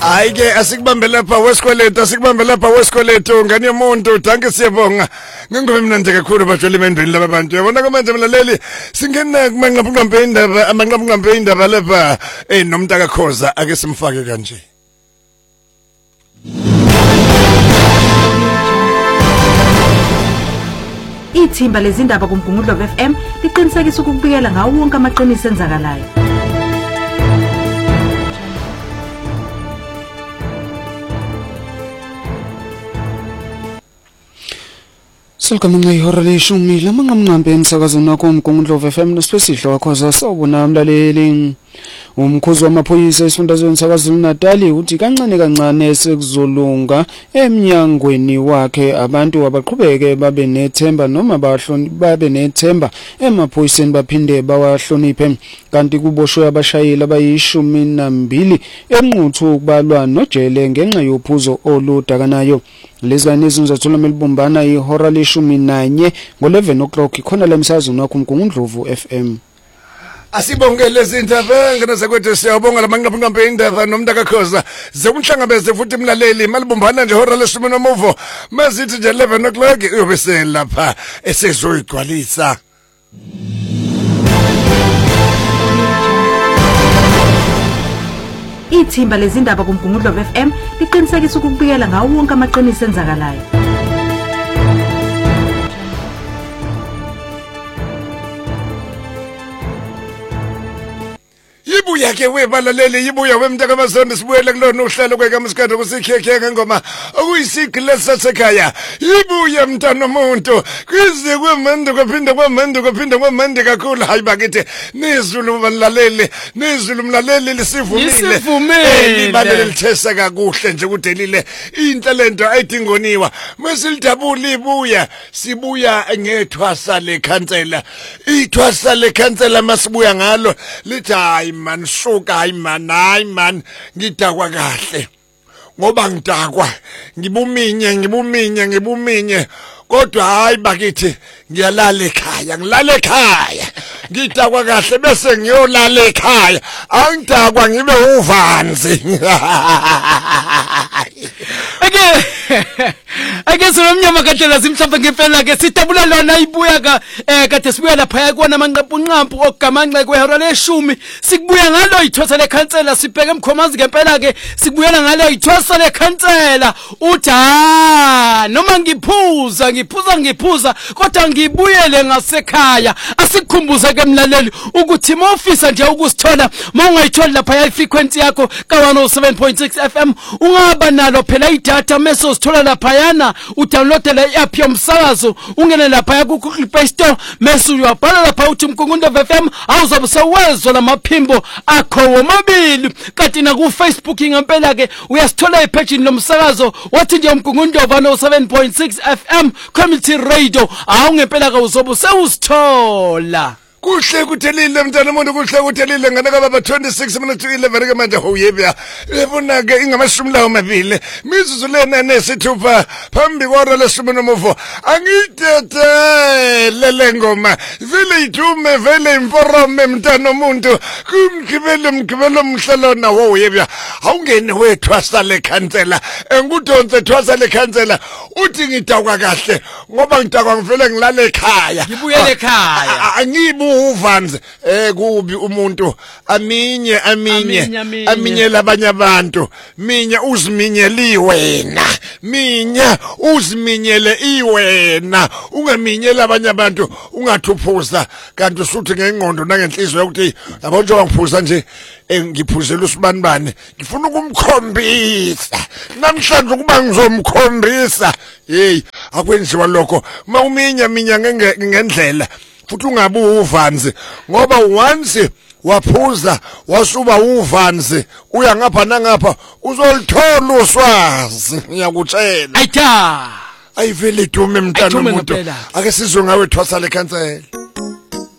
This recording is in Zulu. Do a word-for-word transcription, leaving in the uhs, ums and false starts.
Ayike asikubambe lapha wesikweletu asikubambe lapha wesikweletu ngani yomuntu danke siyabonga ngingube mnandi kakhulu bajwele emendweni laba bantu yabona manje mlaleli singena kumanqaphuqambe indaba amanqaphuqambe indaba lapha eh nomuntu akakhoza ake simfake kanje. Ithimba lezindaba kuMgungundlo F M liqinisekisa ukubikela ngawo wonke amaqiniso enzakalayo. Selkama ngayihora leshumi lamanqamnqambe emsakazweni wakho uMgungundlo F M nesiphesidlo wakho zasawubona mlaleli. Umkhuzi wamaphoyisa esifundazweni sakwaZulu Natal uthi kancane kancane sekuzolunga eminyangweni wakhe abantu abaqhubeke babe nethemba noma bahloni babe nethemba emaphoyiseni baphinde bawahloniphe kanti kuboshwe abashayeli abayishumi nambili enquthu ukubalwa nojele ngenxa yophuzo oludakanayo. Lezane izinzathola melibumbana ihora leshumi nanye ngo eleven o'clock khona la emsakazweni wakho uMgungundlo F M. Asibonge lezi indaba ngenza kwethu siyabonga lamanqaphuqambe indaba nomuntu akakhoza zekumhlangabeze futhi mlaleli malibumbana nje hora lesumi nomuvo mazithi nje eleven o'clock uyobe selapha esezoyigcwalisa. Ithimba lezindaba kuMgungundlo F M liqinisekisa ukubikela ngawo wonke amaqiniso enzakalayo. Yibuya ke webalaleli yibuya wemntaka amazondo sibuyele kulona uhlelo kwekamusikade kusikhekhe ngoma okuyisigile sasekhaya. Yibuya mntana omuntu kwize kwemende kwaphinde kwemende kwaphinde kwemende kakhulu hayi bakithi nizulu balaleli nizulu mlaleli lisivumile libalele lithesa kakuhle nje kudelile inhlelento ayidingoniwa mesilidabula ibuya sibuya ngethwasa lekhansela ithwasa lekhansela masibuya ngalo lithi hayi man shuka hayi man hayi man ngidakwa kahle ngoba ngidakwa ngibuminye ngibuminye ngibuminye kodwa hayi bakithi ngiyalala ekhaya ngilala ekhaya ngidakwa kahle bese ngiyolala ekhaya angidakwa ngibe uvanzi. Ake ake somnyama kade lazimhlamba ngempela ke sidabula lona ibuya ka eh kade sibuya lapha yakona amanqaphu okugamanxe kwehora leshumi sikubuya ngalo ithwasa lekhansela sibheke emkhomazi ngempela ke sikubuyela ngalo ithwasa lekhansela uthi ha noma ngiphuza ngiphuza ngiphuza kodwa ngibuyele ngasekhaya asikhumbuze ke mlaleli ukuthi mawufisa nje ukusithola mawungayithola lapha ya frequency yakho ka one oh seven point six F M ungaba nalo phela idatha meso sithola lapha yana udownload le app yomsakazo ungene lapha ku Google Play Store meso uyabhala lapha uthi Mgungundlo F M awuzobe sewezwa lamaphimbo akho womabili kanti na ku Facebook ngempela ke uyasithola ipage lomsakazo wathi nje Mgungundlo one oh seven point six F M Community Radio awungempela ka uzobe sewusithola. Kuhle kuthelile mntana umuntu kuhle kuthelile nganaka baba twenty-six minutes to eleven ke manje hoyebya ebona ke ingamashumi lawo mabili mizuzu lena nesithupha phambi kwora lesumi nomuvo angidede le ngoma vele ithume vele imforome mntana umuntu kumgibele mgibelo mhlelo na hoyebya awungene wethwasa lekhansela engudonse thwasa lekhansela uthi ngidakwa kahle ngoba ngidakwa ngivele ngilala ekhaya ngibuyele ekhaya angibu uvanze eh kubi umuntu aminye aminye aminye labanye abantu minya uziminyeli wena minya uziminyele iwena ungaminyela abanye abantu ungathuphuza kanti usuthi ngengqondo nangenhliziyo ukuthi yabo nje wangiphuza nje ngiphuzela usibanibane ngifuna ukumkhombisa namhlanje ukuba ngizomkhombisa hey akwenziwa lokho mawuminya minya ngendlela futhi ungabe uvanzi ngoba once waphuza wasuba uvanzi uya ngapha nangapha uzolithola uswazi ngiyakutshela ayitha ayivele dume mntana umuntu ake sizwe ngawe thwasa lekhansela.